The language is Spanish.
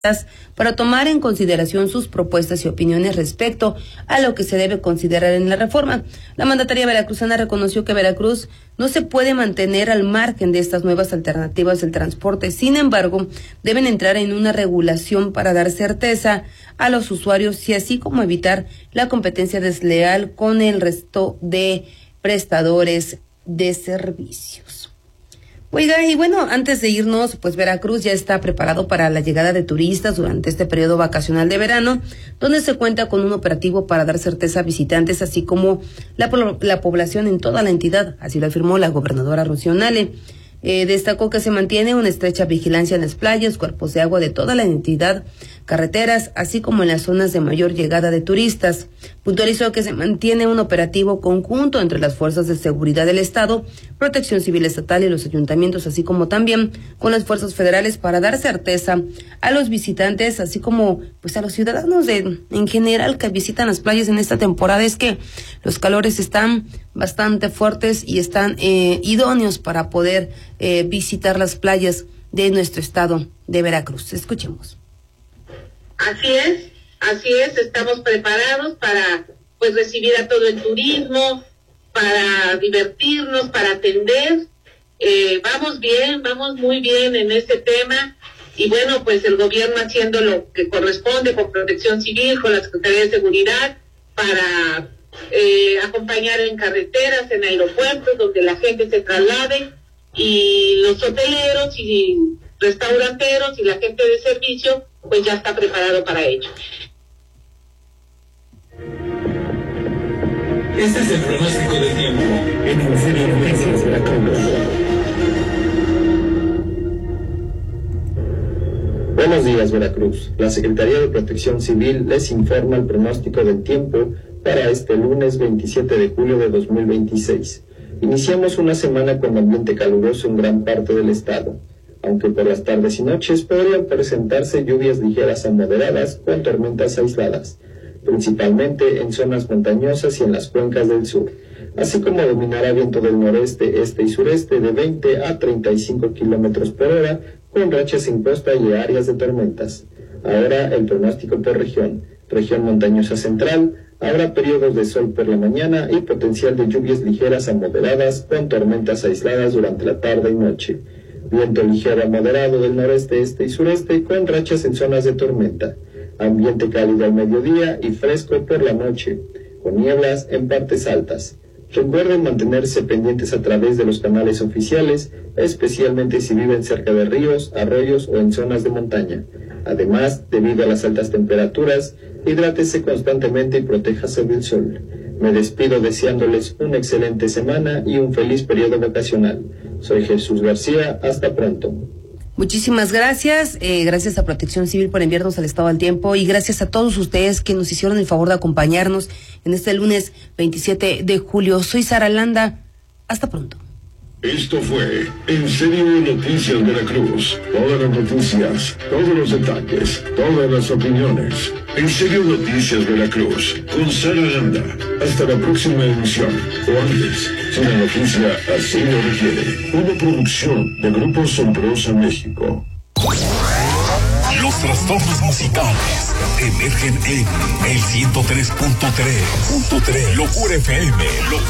para tomar en consideración sus propuestas y opiniones respecto a lo que se debe considerar en la reforma. La mandataria veracruzana reconoció que Veracruz no se puede mantener al margen de estas nuevas alternativas del transporte. Sin embargo, deben entrar en una regulación para dar certeza a los usuarios y así como evitar la competencia desleal con el resto de prestadores de servicios. Oiga, y bueno, antes de irnos, pues Veracruz ya está preparado para la llegada de turistas durante este periodo vacacional de verano, donde se cuenta con un operativo para dar certeza a visitantes, así como la población en toda la entidad, así lo afirmó la gobernadora Rocío Nale. Destacó que se mantiene una estrecha vigilancia en las playas, cuerpos de agua de toda la entidad, carreteras, así como en las zonas de mayor llegada de turistas. Puntualizó que se mantiene un operativo conjunto entre las fuerzas de seguridad del Estado, Protección Civil Estatal y los ayuntamientos, así como también con las fuerzas federales para dar certeza a los visitantes, así como pues a los ciudadanos en general que visitan las playas en esta temporada. Es que los calores están bastante fuertes y están idóneos para poder visitar las playas de nuestro estado de Veracruz. Escuchemos. Así es, estamos preparados para pues recibir a todo el turismo, para divertirnos, para atender. Vamos muy bien en este tema y bueno, pues el gobierno haciendo lo que corresponde con Protección Civil, con la Secretaría de Seguridad, para acompañar en carreteras, en aeropuertos, donde la gente se traslade, y los hoteleros y restauranteros y la gente de servicio pues ya está preparado para ello. Este es el pronóstico del tiempo en el Serie Noticias Veracruz. Buenos días, Veracruz. La Secretaría de Protección Civil les informa el pronóstico del tiempo para este lunes 27 de julio de 2026. Iniciamos una semana con ambiente caluroso en gran parte del estado, aunque por las tardes y noches podrían presentarse lluvias ligeras a moderadas con tormentas aisladas, principalmente en zonas montañosas y en las cuencas del sur, así como dominará viento del noreste, este y sureste de 20 a 35 kilómetros por hora, con rachas en costa y áreas de tormentas. Ahora el pronóstico por región montañosa central. Habrá periodos de sol por la mañana y potencial de lluvias ligeras a moderadas con tormentas aisladas durante la tarde y noche. Viento ligero a moderado del noreste, este y sureste con rachas en zonas de tormenta. Ambiente cálido al mediodía y fresco por la noche, con nieblas en partes altas. Recuerden mantenerse pendientes a través de los canales oficiales, especialmente si viven cerca de ríos, arroyos o en zonas de montaña. Además, debido a las altas temperaturas, hidrátese constantemente y protéjase del sol. Me despido deseándoles una excelente semana y un feliz periodo vacacional. Soy Jesús García, hasta pronto. Muchísimas gracias, gracias a Protección Civil por enviarnos al estado del tiempo y gracias a todos ustedes que nos hicieron el favor de acompañarnos en este lunes 27 de julio. Soy Sara Landa, hasta pronto. Esto fue En Serio Noticias Veracruz. Todas las noticias, todos los detalles, todas las opiniones. En Serio Noticias Veracruz, con Sara Landa. Hasta la próxima emisión, o antes, si la noticia así lo requiere. Una producción de Grupo Sombrosa México. Los trastornos musicales emergen en el 103.3. Locura FM.